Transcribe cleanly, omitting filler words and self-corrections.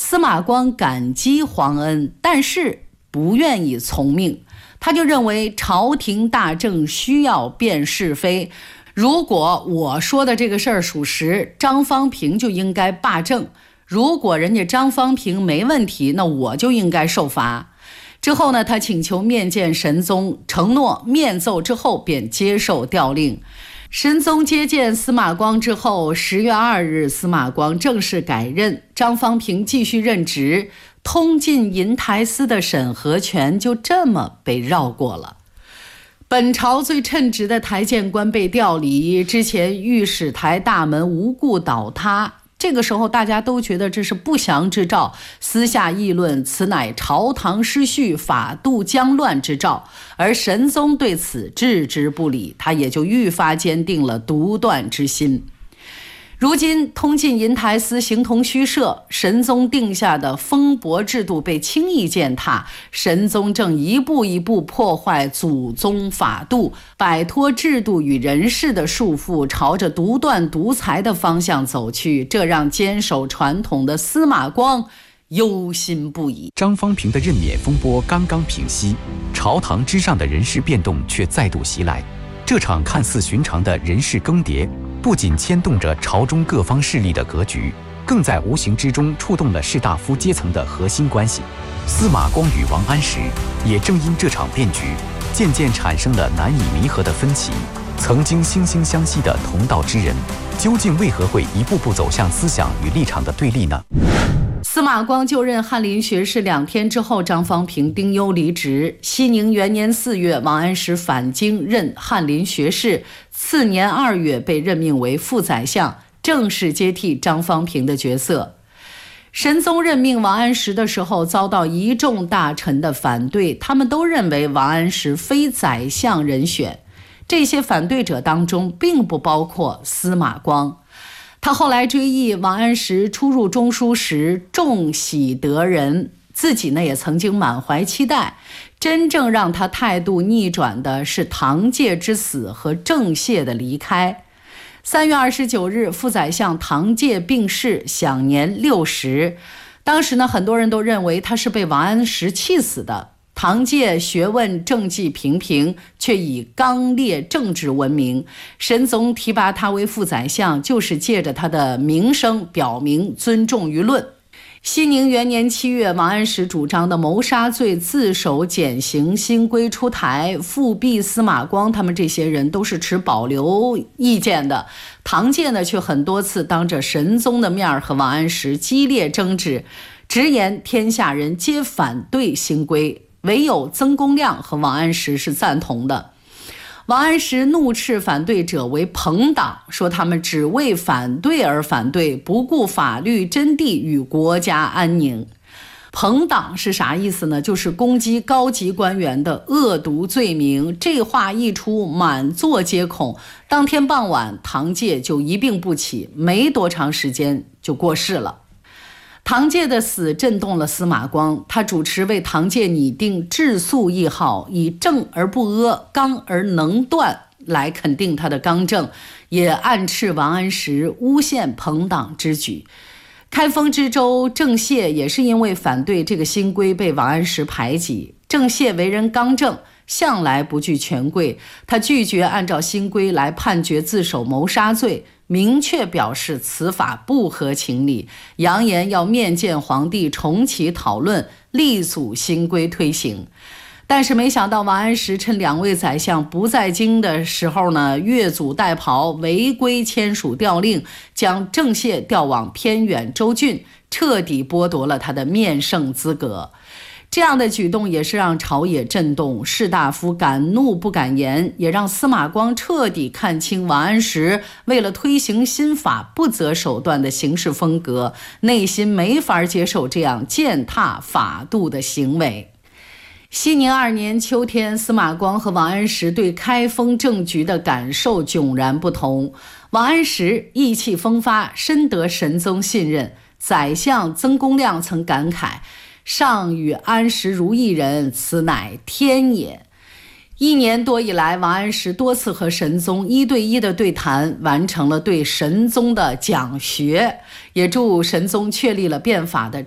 司马光感激皇恩，但是不愿意从命。他就认为朝廷大政需要辨是非，如果我说的这个事儿属实，张方平就应该罢政；如果人家张方平没问题，那我就应该受罚。之后呢，他请求面见神宗，承诺面奏之后便接受调令。神宗接见司马光之后，10月2日，司马光正式改任，张方平继续任职，通晋银台司的审核权就这么被绕过了。本朝最称职的台谏官被调离，之前御史台大门无故倒塌，这个时候大家都觉得这是不祥之兆，私下议论此乃朝堂失序、法度将乱之兆，而神宗对此置之不理，他也就愈发坚定了独断之心。如今通晋银台司形同虚设，神宗定下的封伯制度被轻易践踏，神宗正一步一步破坏祖宗法度，摆脱制度与人事的束缚，朝着独断独裁的方向走去，这让坚守传统的司马光忧心不已。 张方平的任免风波刚刚平息，朝堂之上的人事变动却再度袭来。这场看似寻常的人事更迭，不仅牵动着朝中各方势力的格局，更在无形之中触动了士大夫阶层的核心关系。司马光与王安石也正因这场变局，渐渐产生了难以弥合的分歧。曾经惺惺相惜的同道之人，究竟为何会一步步走向思想与立场的对立呢？ 司马光就任翰林学士2天之后，张方平丁忧离职。熙宁元年4月，王安石返京任翰林学士，次年2月被任命为副宰相，正式接替张方平的角色。神宗任命王安石的时候，遭到一众大臣的反对，他们都认为王安石非宰相人选。这些反对者当中并不包括司马光。他后来追忆王安石初入中书时重喜得人，自己呢也曾经满怀期待。真正让他态度逆转的是唐介之死和郑燮的离开。3月29日，副宰相唐介病逝，享年60。当时呢，很多人都认为他是被王安石气死的。唐介学问政绩平平，却以刚烈正直闻名。神宗提拔他为副宰相，就是借着他的名声表明尊重舆论。熙宁元年7月，王安石主张的谋杀罪自首减刑新规出台，复辟司马光他们这些人都是持保留意见的。唐介呢，却很多次当着神宗的面和王安石激烈争执，直言天下人皆反对新规，唯有曾公亮和王安石是赞同的。王安石怒斥反对者为朋党，说他们只为反对而反对，不顾法律真谛与国家安宁。朋党是啥意思呢？就是攻击高级官员的恶毒罪名。这话一出，满座皆恐。当天傍晚，唐介就一病不起，没多长时间就过世了。唐介的死震动了司马光，他主持为唐介拟定治肃议号，以正而不阿、刚而能断来肯定他的刚正，也暗斥王安石诬陷朋党之举。开封知州郑燮也是因为反对这个新规被王安石排挤。郑燮为人刚正，向来不惧权贵，他拒绝按照新规来判决自首谋杀罪，明确表示此法不合情理，扬言要面见皇帝重启讨论，力阻新规推行。但是没想到王安石趁2位宰相不在京的时候呢，越俎代庖，违规签署调令，将郑燮调往偏远州郡，彻底剥夺了他的面圣资格。这样的举动也是让朝野震动，士大夫敢怒不敢言，也让司马光彻底看清王安石为了推行新法不择手段的行事风格，内心没法接受这样践踏法度的行为。熙宁2年秋天，司马光和王安石对开封政局的感受迥然不同。王安石意气风发，深得神宗信任。宰相曾公亮曾感慨，上与安石如一人，此乃天也。1年多以来，王安石多次和神宗1对1的对谈，完成了对神宗的讲学，也助神宗确立了变法的